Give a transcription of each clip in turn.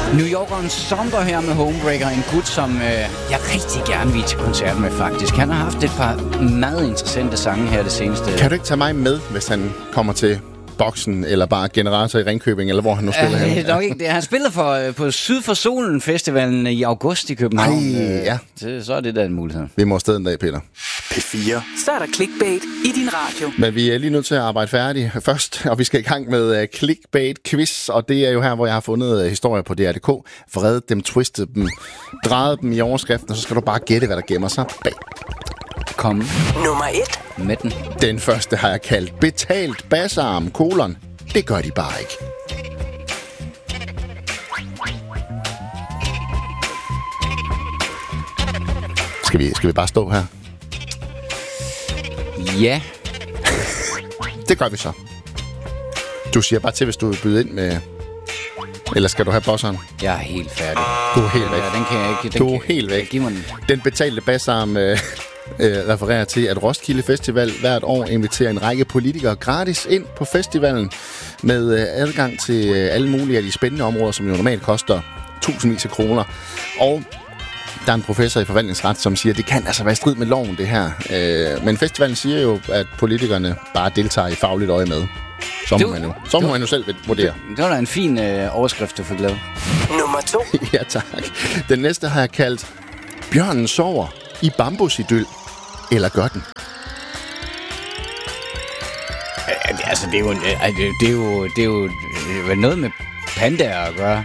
New Yorkeren Somber her med Homebreaker, en gut, som jeg rigtig gerne vil til koncert med, faktisk. Han har haft et par meget interessante sange her det seneste. Kan du ikke tage mig med, hvis han kommer til Boksen, eller bare Generator i Ringkøbing, eller hvor han nu spiller hen? Nok ikke det. Han spiller på Syd for Solen Festivalen i august i København. Ja. Så er det da en mulighed. Vi må afsted en dag, Peter. P4. Så er der clickbait i din radio. Men vi er lige nødt til at arbejde færdig først, og vi skal i gang med clickbait-quiz, og det er jo her, hvor jeg har fundet historier på DR.dk, vredet dem, twistet dem, drejet dem i overskriften, og så skal du bare gætte, hvad der gemmer sig bag. Kom. Nummer 1. Med den. Den første har jeg kaldt betalt bassarm, : Det gør de bare ikke. Skal vi bare stå her? Ja. Det gør vi så. Du siger bare til, hvis du vil byde ind med... Eller skal du have bosseren? Jeg er helt færdig. Du er helt væk. Ja, den kan jeg ikke. Du er helt væk. Giv mig den. Den betalte bassarm refererer til, at Roskilde Festival hvert år inviterer en række politikere gratis ind på festivalen med adgang til alle mulige af de spændende områder, som jo normalt koster tusindvis af kroner. Og der er en professor i forvaltningsret, som siger, at det kan altså være i strid med loven, det her. Men festivalen siger jo, at politikerne bare deltager i fagligt øje med. Så må man jo selv vurdere. Det var da en fin overskrift, du fik lavet. Nummer 2. Ja, tak. Den næste har jeg kaldt Bjørnen sover i bambusidyl. Eller gør den? Altså, det er jo noget med pandaer at gøre.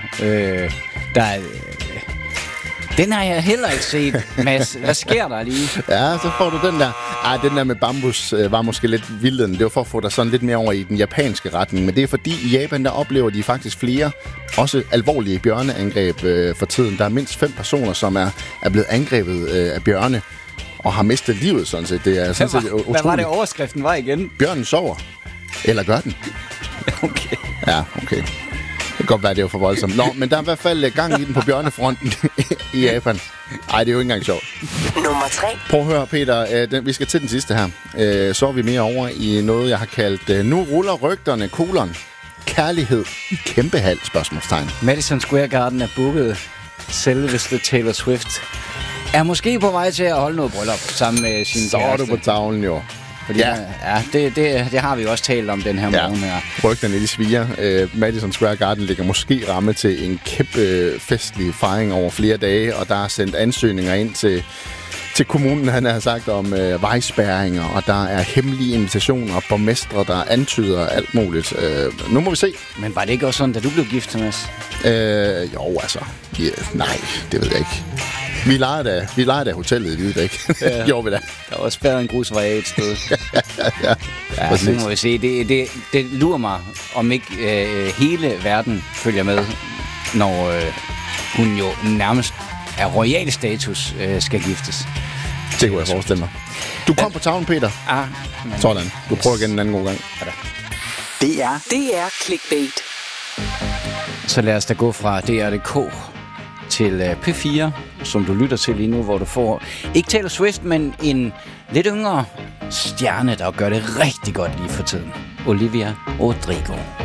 Den har jeg heller ikke set, Mads. Hvad sker der lige? Ja, så får du den der. Den der med bambus var måske lidt vildende. Det var for at få dig sådan lidt mere over i den japanske retning. Men det er fordi, i Japan, der oplever de faktisk flere, også alvorlige bjørneangreb for tiden. Der er mindst 5 personer, som er blevet angrebet af bjørne og har mistet livet, sådan set. Det er sådan set utroligt. Hvad var det, overskriften var igen? Bjørnen sover. Eller gør den? Okay. Ja, okay. Det kan godt være, det er jo for voldsomt. Nå, men der er i hvert fald gang i den på bjørnefronten i Japan. Ej, det er jo ikke engang sjovt. Nummer 3. Prøv at høre, Peter. Vi skal til den sidste her. Så er vi mere over i noget, jeg har kaldt Nu ruller rygterne, : Kærlighed i kæmpehal, ? Madison Square Garden er booket. Selveste Taylor Swift er måske på vej til at holde noget bryllup sammen med sin Så er kæreste. du på tavlen, jo. Fordi, ja, det har vi jo også talt om den her morgen her. Rygterne, de sviger. Madison Square Garden ligger måske ramme til en kæmpe festlig fejring over flere dage, og der er sendt ansøgninger ind til kommunen, han har sagt om vejspærringer, og der er hemmelige invitationer og borgmestre, der antyder alt muligt. Nu må vi se. Men var det ikke også sådan, da du blev gift, Thomas? Jo, altså. Nej, det ved jeg ikke. Vi lejede da hotellet i Lydbæk. Ja. Gjorde vi da. Der var spærret en grusvej et sted. ja, nu må vi se. Det lurer mig, om ikke hele verden følger med, når hun jo nærmest af royal status skal giftes. Det kunne jeg forestille mig. Du kom på tavlen, Peter. Men sådan. Du prøver igen en anden god gang. Det er clickbait. Så lad os da gå fra DR.dk til P4, som du lytter til lige nu, hvor du får ikke Taylor Swift, men en lidt yngre stjerne, der gør det rigtig godt lige for tiden. Olivia Rodrigo.